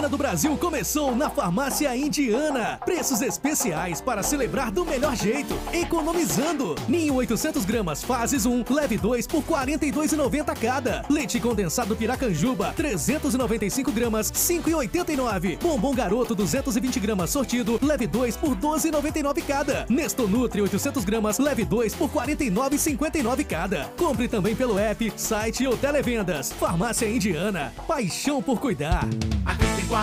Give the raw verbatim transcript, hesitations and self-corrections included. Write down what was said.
Semana do Brasil começou na Farmácia Indiana. Preços especiais para celebrar do melhor jeito, economizando. Ninho oitocentos gramas, fases um, leve dois por quarenta e dois reais e noventa centavos cada. Leite condensado Piracanjuba, trezentos e noventa e cinco gramas, cinco reais e oitenta e nove centavos. Bombom Garoto duzentos e vinte gramas sortido, leve dois por doze reais e noventa e nove centavos cada. Nesto Nutri oitocentos gramas, leve dois por quarenta e nove reais e cinquenta e nove centavos cada. Compre também pelo app, site ou televendas. Farmácia Indiana, paixão por cuidar.